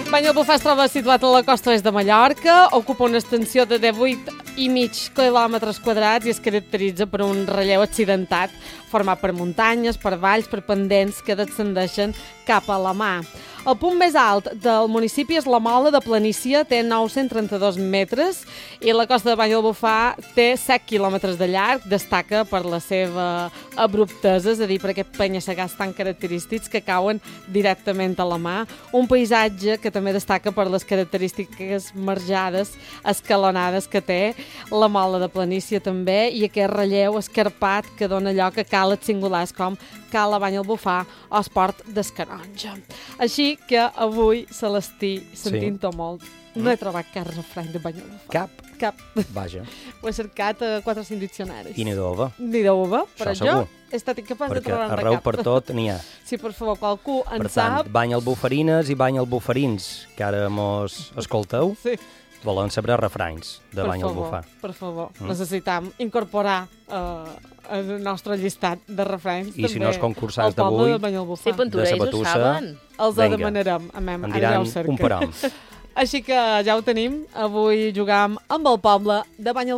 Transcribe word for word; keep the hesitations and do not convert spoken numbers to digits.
Banyalbufar es troba situat a la costa oest de Mallorca, ocupa una extensió de divuit i mig quilòmetres quadrats i es caracteritza per un relleu accidentat, format per muntanyes, per valls, per pendents que descendeixen cap a la mar. El punt més alt del municipi és la Mola de Planícia, té nou-cents trenta-dos metres, i la costa de Banyalbufar té set quilòmetres de llarg, destaca per la seva abruptesa, és a dir, per aquests penya-segats tan característics que cauen directament a la mar. Un paisatge que també destaca per les característiques marjades, escalonades que té la Mola de Planícia també, i aquest relleu escarpat que dona lloc a cales singulars com Cala Banyalbufar o Esport d'Escaronja. Així que avui, Celestí, sentint-ho sí. molt, no he trobat cap refrany de Banyalbufar. Cap? Cap. Vaja. Ho he cercat a quatre o cinc diccionaris. I ni d'ova. Ni d'ova, però això jo segur. he estat incapaç Perquè de trobar-ne cap. arreu per tot n'hi ha. Sí, per favor, qualcú en per sap. tant, Banyalbufarines i Banyalbufarins, que ara mos escolteu, sí. volen saber refranys de per Banyalbufar. Favor, per favor, mm. necessitam incorporar uh, el nostre llistat de refranys. I també si no els concursants d'avui, de Banyalbufar. Sí, pentoreis ho saben. Els ho demanarem. Amem, en ara diran ja ho cerquem. un param. Així que ja ho tenim. Avui jugam amb el poble de Banyalbufar.